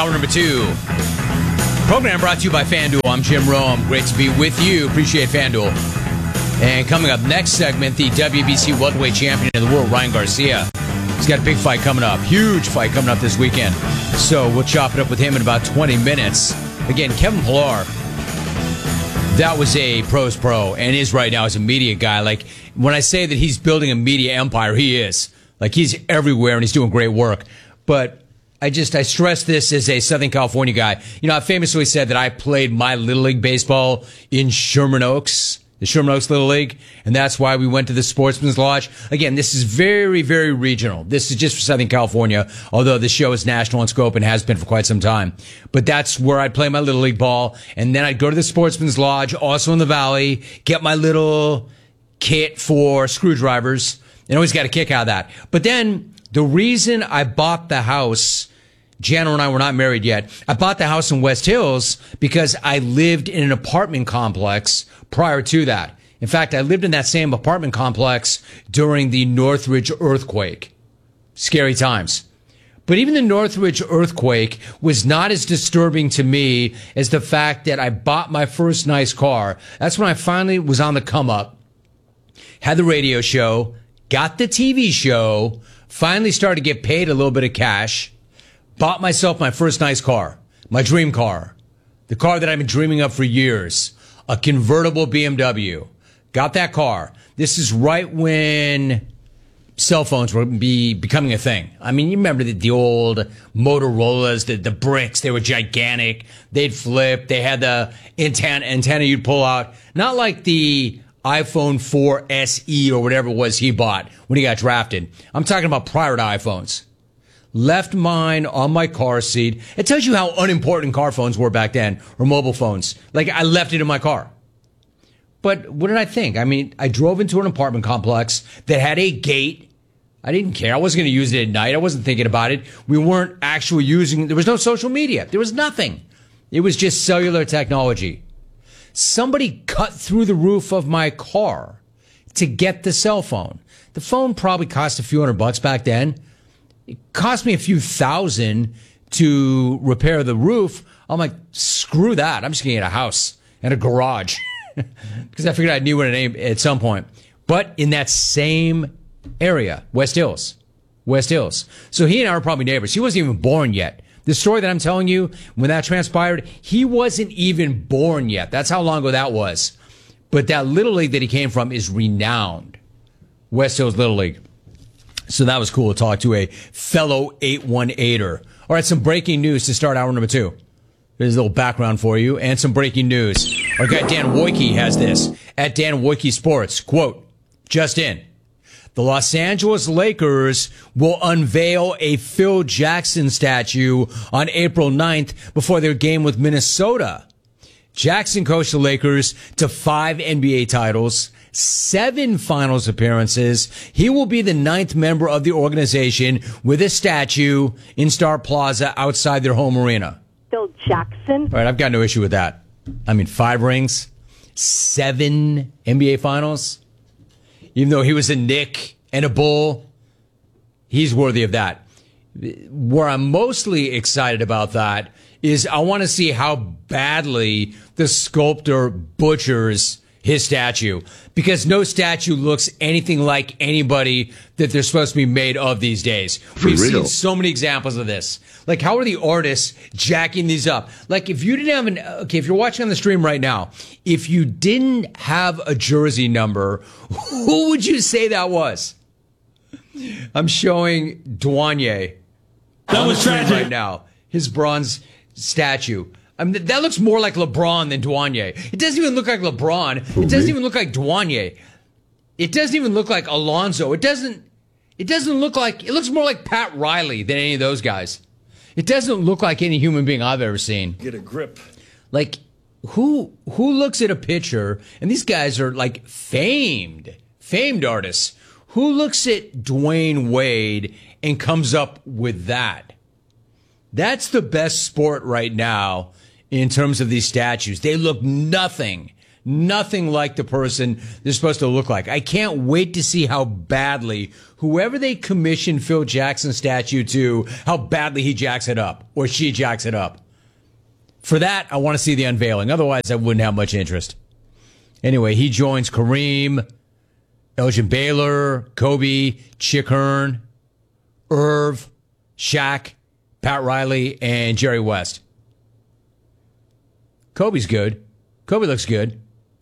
Hour number 2. Program brought to you by FanDuel. I'm Jim Rome. Great to be with you. Appreciate FanDuel. And coming up next segment, the WBC welterweight champion of the world, Ryan Garcia. He's got a big fight coming up. Huge fight coming up this weekend. So we'll chop it up with him in about 20 minutes. Again, Kevin Pillar, that was a pro's pro and is right now as a media guy. Like, when I say that he's building a media empire, he is. Like, he's everywhere and he's doing great work. But I stress this as a Southern California guy. You know, I famously said that I played my Little League baseball in Sherman Oaks, the Sherman Oaks Little League, and that's why we went to the Sportsman's Lodge. Again, this is very, very regional. This is just for Southern California, although the show is national in scope and has been for quite some time. But that's where I'd play my Little League ball, and then I'd go to the Sportsman's Lodge, also in the Valley, get my little kit for screwdrivers, and always got a kick out of that. But then the reason I bought the house, Jana and I were not married yet. I bought the house in West Hills because I lived in an apartment complex prior to that. In fact, I lived in that same apartment complex during the Northridge earthquake. Scary times. But even the Northridge earthquake was not as disturbing to me as the fact that I bought my first nice car. That's when I finally was on the come up, had the radio show, got the TV show, finally started to get paid a little bit of cash, bought myself my first nice car, my dream car, the car that I've been dreaming of for years, a convertible BMW. Got that car. This is right when cell phones were becoming a thing. I mean, you remember the old Motorola's, the bricks, they were gigantic. They'd flip. They had the antenna you'd pull out. Not like the iPhone 4 SE or whatever it was he bought when he got drafted. I'm talking about prior to iPhones. Left mine on my car seat. It tells you how unimportant car phones were back then, or mobile phones. Like, I left it in my car. But what did I think? I mean, I drove into an apartment complex that had a gate. I didn't care. I wasn't going to use it at night. I wasn't thinking about it. We weren't actually using, there was no social media. There was nothing. It was just cellular technology. Somebody cut through the roof of my car to get the cell phone. The phone probably cost a few $100 back then. It cost me a few thousand to repair the roof. I'm like, screw that. I'm just going to get a house and a garage because I figured I'd need one at some point. But in that same area, West Hills. So he and I were probably neighbors. He wasn't even born yet. The story that I'm telling you, when that transpired, he wasn't even born yet. That's how long ago that was. But that Little League that he came from is renowned. West Hills Little League. So that was cool to talk to a fellow 818er. All right, some breaking news to start hour number 2. There's a little background for you and some breaking news. Our guy Dan Wojcicki has this at Dan Wojcicki Sports. Quote, just in. The Los Angeles Lakers will unveil a Phil Jackson statue on April 9th before their game with Minnesota. Jackson coached the Lakers to 5 NBA titles, 7 finals appearances. He will be the 9th member of the organization with a statue in Star Plaza outside their home arena. Phil Jackson. All right, I've got no issue with that. I mean, 5 rings, 7 NBA finals. Even though he was a Knick and a Bull, he's worthy of that. Where I'm mostly excited about that is I want to see how badly the sculptor butchers his statue, because no statue looks anything like anybody that they're supposed to be made of these days. We've seen so many examples of this. Like, how are the artists jacking these up? Like, if you didn't have if you're watching on the stream right now, if you didn't have a jersey number, who would you say that was? I'm showing Dwayne. That was tragic right now. His bronze statue. I mean, that looks more like LeBron than Dwayne. It doesn't even look like LeBron. It doesn't even look like Dwayne. It doesn't even look like Alonzo. It doesn't look like, it looks more like Pat Riley than any of those guys. It doesn't look like any human being I've ever seen. Get a grip. Like, who looks at a picture, and these guys are like famed artists. Who looks at Dwayne Wade and comes up with that? That's the best sport right now in terms of these statues. They look nothing Nothing like the person they're supposed to look like. I can't wait to see how badly whoever they commission Phil Jackson's statue to, how badly he jacks it up or she jacks it up. For that, I want to see the unveiling. Otherwise, I wouldn't have much interest. Anyway, he joins Kareem, Elgin Baylor, Kobe, Chick Hearn, Irv, Shaq, Pat Riley, and Jerry West. Kobe's good. Kobe looks good.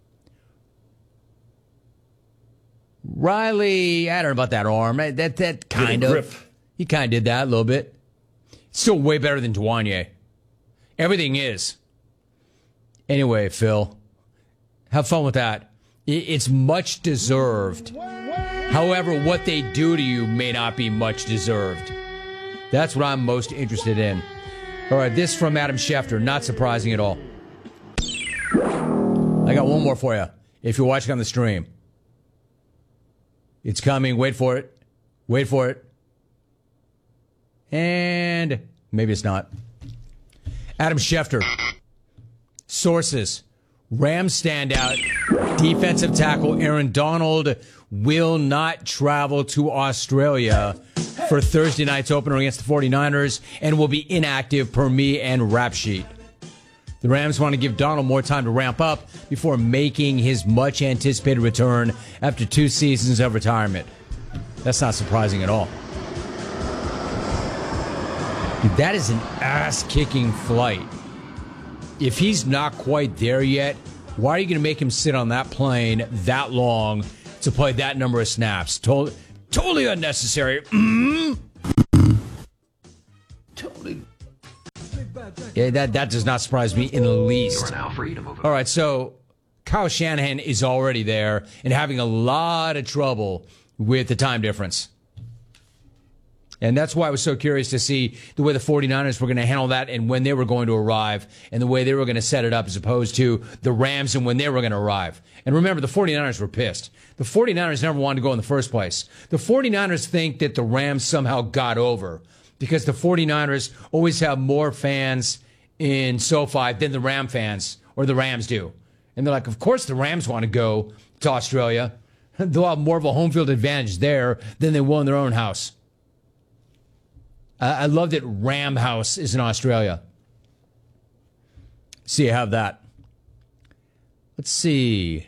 Riley, I don't know about that arm. That kind of. He kind of did that a little bit. Still way better than Dwanye. Everything is. Anyway, Phil, have fun with that. It's much deserved. However, what they do to you may not be much deserved. That's what I'm most interested in. All right, this from Adam Schefter. Not surprising at all. I got one more for you if you're watching on the stream. It's coming. Wait for it. Wait for it. And maybe it's not. Adam Schefter. Sources. Rams standout. Defensive tackle Aaron Donald will not travel to Australia for Thursday night's opener against the 49ers and will be inactive per me and Rap Sheet. The Rams want to give Donald more time to ramp up before making his much-anticipated return after 2 seasons of retirement. That's not surprising at all. Dude, that is an ass-kicking flight. If he's not quite there yet, why are you going to make him sit on that plane that long to play that number of snaps? Totally unnecessary. Totally. Yeah, that does not surprise me in the least. All right, so Kyle Shanahan is already there and having a lot of trouble with the time difference. And that's why I was so curious to see the way the 49ers were going to handle that and when they were going to arrive and the way they were going to set it up as opposed to the Rams and when they were going to arrive. And remember, the 49ers were pissed. The 49ers never wanted to go in the first place. The 49ers think that the Rams somehow got over because the 49ers always have more fans in SoFi than the Ram fans or the Rams do. And they're like, of course the Rams want to go to Australia. They'll have more of a home field advantage there than they will in their own house. I love that Ram House is in Australia. See, I have that. Let's see.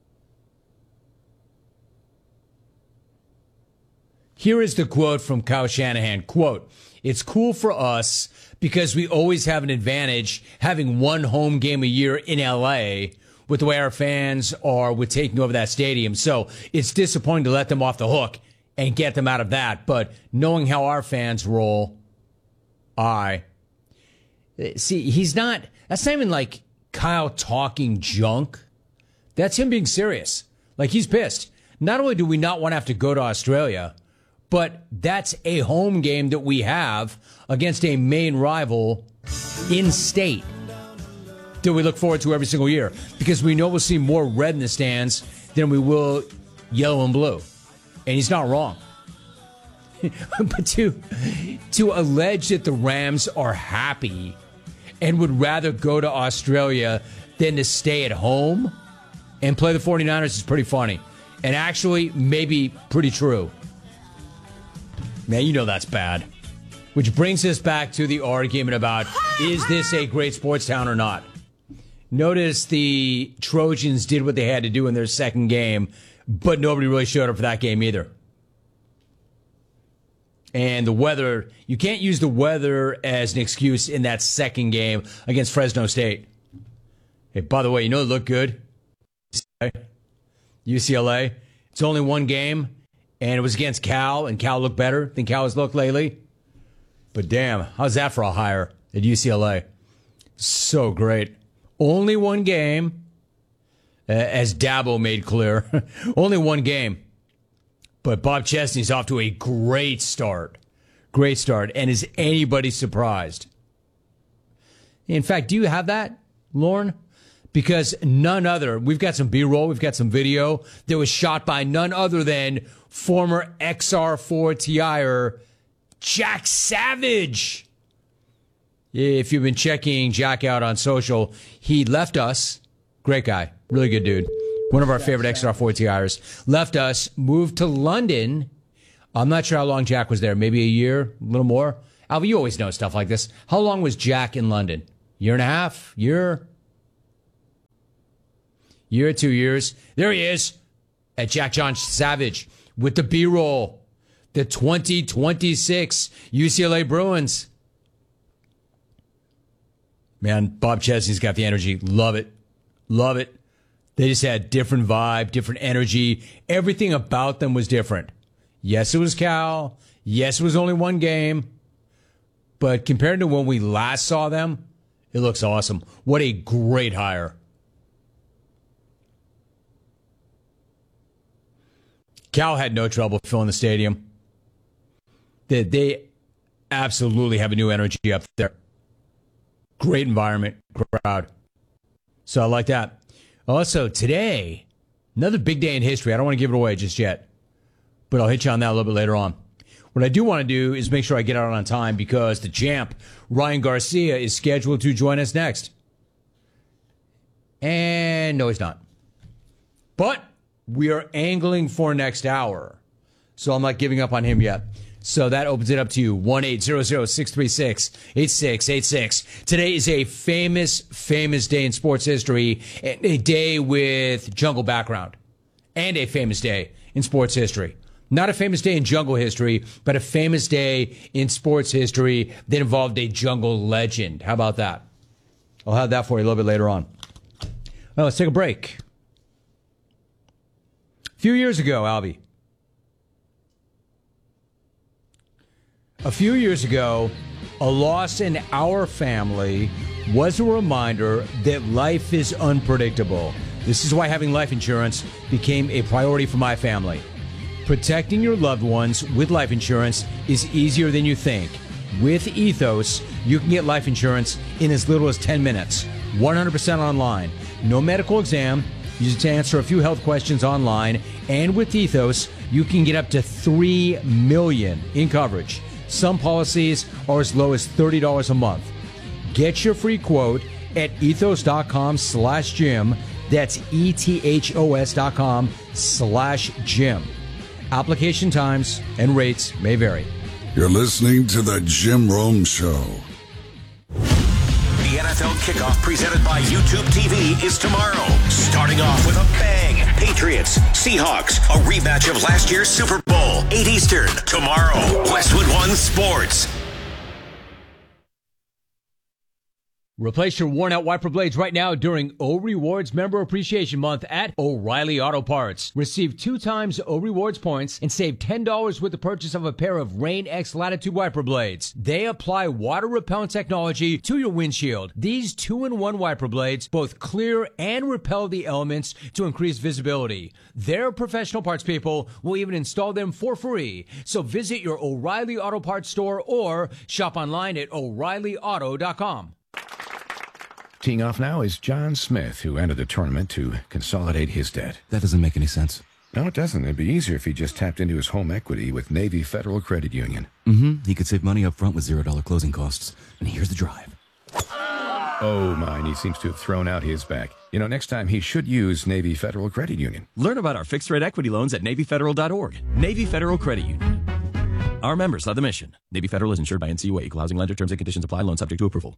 Here is the quote from Kyle Shanahan. Quote, "It's cool for us because we always have an advantage having one home game a year in LA with the way our fans are with taking over that stadium. So it's disappointing to let them off the hook and get them out of that. But knowing how our fans roll, he's not, that's not even like Kyle talking junk. That's him being serious. Like, he's pissed. Not only do we not want to have to go to Australia, but that's a home game that we have against a main rival in state that we look forward to every single year because we know we'll see more red in the stands than we will yellow and blue. And he's not wrong. But to allege that the Rams are happy and would rather go to Australia than to stay at home and play the 49ers is pretty funny. And actually, maybe pretty true. Man, you know that's bad. Which brings us back to the argument about, is this a great sports town or not? Notice the Trojans did what they had to do in their second game, but nobody really showed up for that game either. And the weather, you can't use the weather as an excuse in that second game against Fresno State. Hey, by the way, you know it looked good? UCLA. It's only one game, and it was against Cal, and Cal looked better than Cal has looked lately. But damn, how's that for a hire at UCLA? So great. Only one game, as Dabo made clear. Only one game. But Bob Chesney's off to a great start. Great start. And is anybody surprised? In fact, do you have that, Lauren? Because none other, we've got some B-roll, we've got some video that was shot by none other than former XR4TIer Jack Savage. If you've been checking Jack out on social, he left us. Great guy. Really good dude. One of our favorite XR40 hires. Left us, moved to London. I'm not sure how long Jack was there. Maybe a year, a little more. Alvin, you always know stuff like this. How long was Jack in London? Year and a half? Year, 2 years. There he is at Jack John Savage with the B-roll. The 2026 UCLA Bruins. Man, Bob Chesney's got the energy. Love it. Love it. They just had different vibe, different energy. Everything about them was different. Yes, it was Cal. Yes, it was only one game. But compared to when we last saw them, it looks awesome. What a great hire. Cal had no trouble filling the stadium. They absolutely have a new energy up there. Great environment, crowd. So I like that. Also, today, another big day in history. I don't want to give it away just yet, but I'll hit you on that a little bit later on. What I do want to do is make sure I get out on time because the champ, Ryan Garcia, is scheduled to join us next. And no, he's not. But we are angling for next hour, so I'm not giving up on him yet. So that opens it up to you. 1-800-636-8686. Today is a famous day in sports history, and a day with jungle background, and a famous day in sports history. Not a famous day in jungle history, but a famous day in sports history that involved a jungle legend. How about that? I'll have that for you a little bit later on. Well, let's take a break. A few years ago, Albie. A few years ago, a loss in our family was a reminder that life is unpredictable. This is why having life insurance became a priority for my family. Protecting your loved ones with life insurance is easier than you think. With Ethos, you can get life insurance in as little as 10 minutes, 100% online. No medical exam. You just answer a few health questions online. And with Ethos, you can get up to $3 million in coverage. Some policies are as low as $30 a month. Get your free quote at ethos.com/Jim. That's ethos.com/Jim. Application times and rates may vary. You're listening to The Jim Rome Show. The NFL kickoff presented by YouTube TV is tomorrow. Starting off with a bang. Patriots, Seahawks, a rematch of last year's Super Bowl. 8 Eastern, tomorrow. Westwood One Sports. Replace your worn-out wiper blades right now during O Rewards Member Appreciation Month at O'Reilly Auto Parts. Receive 2 times O Rewards points and save $10 with the purchase of a pair of Rain X Latitude wiper blades. They apply water-repellent technology to your windshield. These 2-in-1 wiper blades both clear and repel the elements to increase visibility. Their professional parts people will even install them for free. So visit your O'Reilly Auto Parts store or shop online at O'ReillyAuto.com. Teeing off now is John Smith, who entered the tournament to consolidate his debt. That doesn't make any sense. No, it doesn't. It'd be easier if he just tapped into his home equity with Navy Federal Credit Union. He could save money up front with $0 closing costs. And here's the drive. Oh, my, and he seems to have thrown out his back. You know, next time he should use Navy Federal Credit Union. Learn about our fixed-rate equity loans at NavyFederal.org. Navy Federal Credit Union. Our members love the mission. Navy Federal is insured by NCUA. Equal housing lender. Terms and conditions apply. Loan subject to approval.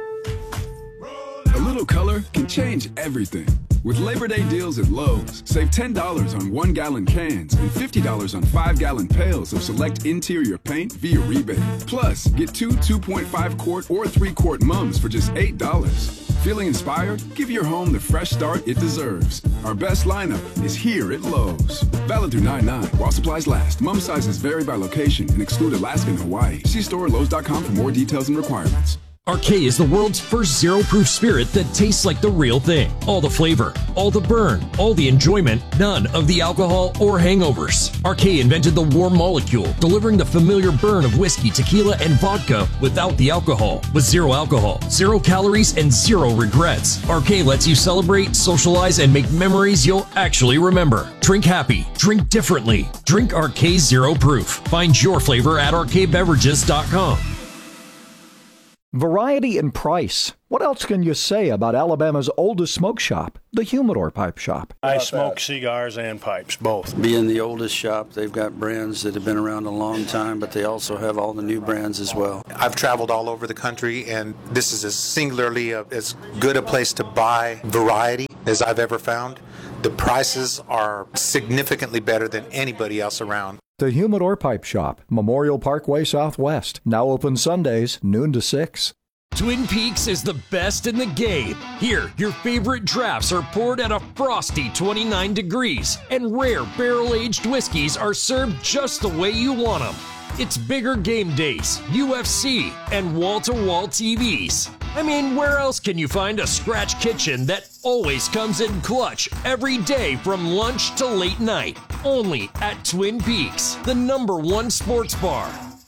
A little color can change everything. With Labor Day deals at Lowe's, save $10 on 1-gallon cans and $50 on 5-gallon pails of select interior paint via rebate. Plus, get 2 2.5-quart or 3-quart mums for just $8. Feeling inspired? Give your home the fresh start it deserves. Our best lineup is here at Lowe's. Valid through 9/9 while supplies last. Mum sizes vary by location and exclude Alaska and Hawaii. See store at Lowe's.com for more details and requirements. Arcade is the world's first zero-proof spirit that tastes like the real thing. All the flavor, all the burn, all the enjoyment, none of the alcohol or hangovers. Arcade invented the warm molecule, delivering the familiar burn of whiskey, tequila, and vodka without the alcohol. With zero alcohol, 0 calories, and 0 regrets. Arcade lets you celebrate, socialize, and make memories you'll actually remember. Drink happy, drink differently. Drink Arcade Zero Proof. Find your flavor at arcadebeverages.com. Variety and price. What else can you say about Alabama's oldest smoke shop, the Humidor Pipe Shop? I smoke cigars and pipes, both. Being the oldest shop, they've got brands that have been around a long time, but they also have all the new brands as well. I've traveled all over the country, and this is singularly as good a place to buy variety as I've ever found. The prices are significantly better than anybody else around. The Humidor Pipe Shop, Memorial Parkway Southwest. Now open Sundays, noon to 6. Twin Peaks is the best in the game. Here, your favorite drafts are poured at a frosty 29 degrees, and rare barrel-aged whiskeys are served just the way you want them. It's bigger game days, UFC, and wall-to-wall TVs. I mean, where else can you find a scratch kitchen that always comes in clutch every day from lunch to late night? Only at Twin Peaks, the #1 sports bar.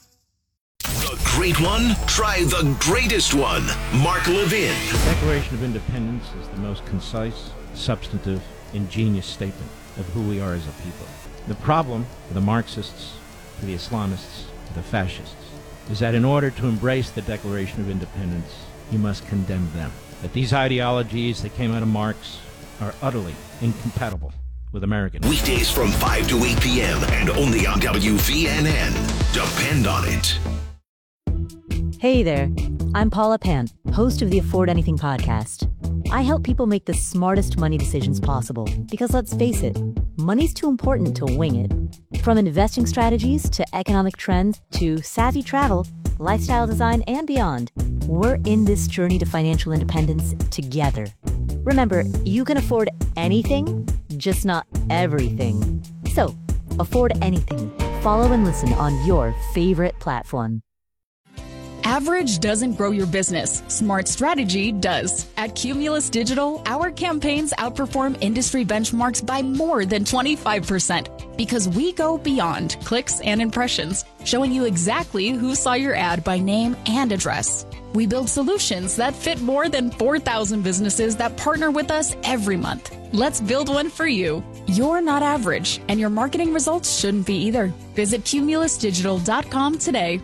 The great one? Try the greatest one. Mark Levin. The Declaration of Independence is the most concise, substantive, ingenious statement of who we are as a people. The problem for the Marxists, for the Islamists, for the fascists, is that in order to embrace the Declaration of Independence, you must condemn them. That these ideologies that came out of Marx are utterly incompatible with American. Weekdays from 5 to 8 p.m. and only on WVNN. Depend on it. Hey there, I'm Paula Pan, host of the Afford Anything podcast. I help people make the smartest money decisions possible because, let's face it, money's too important to wing it. From investing strategies to economic trends to savvy travel, lifestyle design, and beyond, we're in this journey to financial independence together. Remember, you can afford anything, just not everything. So, afford anything. Follow and listen on your favorite platform. Average doesn't grow your business. Smart strategy does. At Cumulus Digital, our campaigns outperform industry benchmarks by more than 25% because we go beyond clicks and impressions, showing you exactly who saw your ad by name and address. We build solutions that fit more than 4,000 businesses that partner with us every month. Let's build one for you. You're not average, and your marketing results shouldn't be either. Visit cumulusdigital.com today.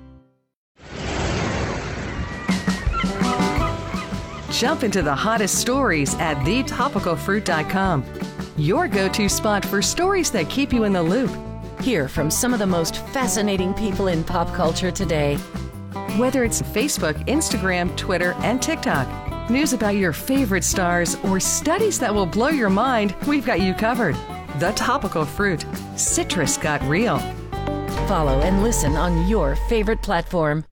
Jump into the hottest stories at thetopicalfruit.com. Your go-to spot for stories that keep you in the loop. Hear from some of the most fascinating people in pop culture today. Whether it's Facebook, Instagram, Twitter, and TikTok, news about your favorite stars, or studies that will blow your mind, we've got you covered. The Topical Fruit. Citrus got real. Follow and listen on your favorite platform.